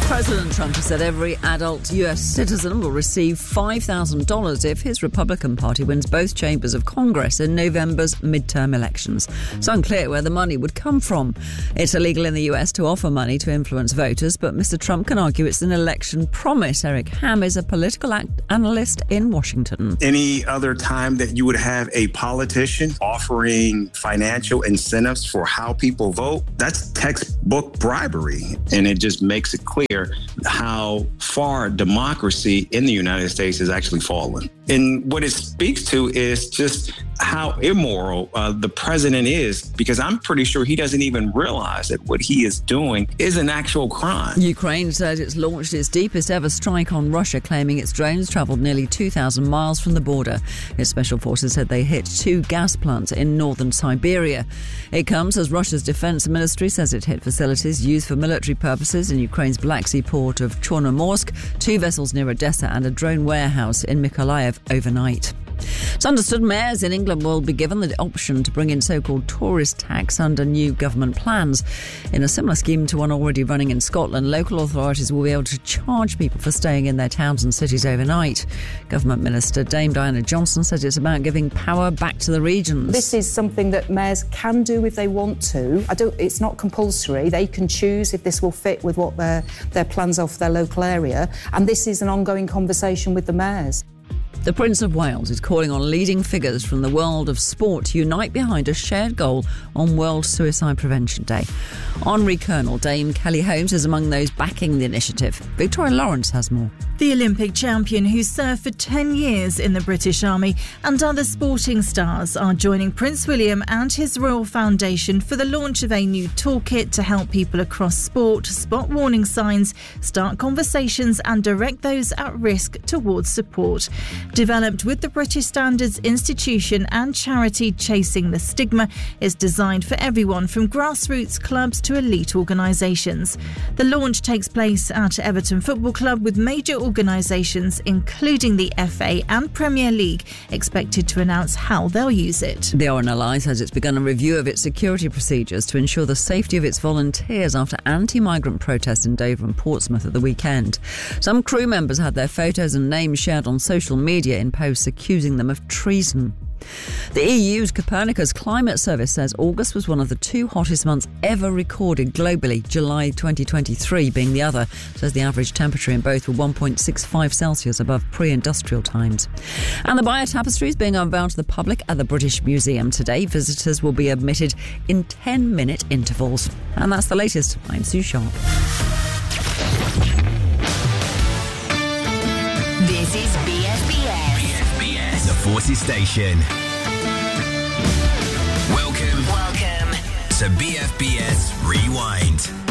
President Trump has said every adult US citizen will receive $5,000 if his Republican Party wins both chambers of Congress in November's midterm elections. It's unclear where the money would come from. It's illegal in the US to offer money to influence voters, but Mr. Trump can argue it's an election promise. Eric Ham is a political analyst in Washington. Any other time that you would have a politician offering financial incentives for how people vote, that's textbook bribery. And it just makes it clear how far democracy in the United States has actually fallen. And what it speaks to is just how immoral the president is, because I'm pretty sure he doesn't even realize that what he is doing is an actual crime. Ukraine says it's launched its deepest ever strike on Russia, claiming its drones travelled nearly 2,000 miles from the border. Its special forces said they hit 2 gas plants in northern Siberia. It comes as Russia's defense ministry says it hit facilities used for military purposes in Ukraine's Black Sea port of Chornomorsk, 2 vessels near Odessa and a drone warehouse in Mykolaiv overnight. It's understood mayors in England will be given the option to bring in so-called tourist tax under new government plans. In a similar scheme to one already running in Scotland, local authorities will be able to charge people for staying in their towns and cities overnight. Government Minister Dame Diana Johnson says it's about giving power back to the regions. This is something that mayors can do if they want to. It's not compulsory. They can choose if this will fit with what their plans are for their local area. And this is an ongoing conversation with the mayors. The Prince of Wales is calling on leading figures from the world of sport to unite behind a shared goal on World Suicide Prevention Day. Honorary Colonel Dame Kelly Holmes is among those backing the initiative. Victoria Lawrence has more. The Olympic champion who served for 10 years in the British Army and other sporting stars are joining Prince William and his Royal Foundation for the launch of a new toolkit to help people across sport spot warning signs, start conversations and direct those at risk towards support. Developed with the British Standards Institution and charity Chasing the Stigma, is designed for everyone from grassroots clubs to elite organisations. The launch takes place at Everton Football Club with major organisations including the FA and Premier League expected to announce how they'll use it. The RNLI says it's begun a review of its security procedures to ensure the safety of its volunteers after anti-migrant protests in Dover and Portsmouth at the weekend. Some crew members had their photos and names shared on social media in posts accusing them of treason. The EU's Copernicus Climate Service says August was one of the 2 hottest months ever recorded globally, July 2023 being the other. Says the average temperature in both were 1.65 Celsius above pre-industrial times. And the Bayer Tapestry is being unveiled to the public at the British Museum today. Visitors will be admitted in 10-minute intervals. And that's the latest. I'm Sue Sharp. This is BFBS, the Forces Station. Welcome to BFBS Rewind.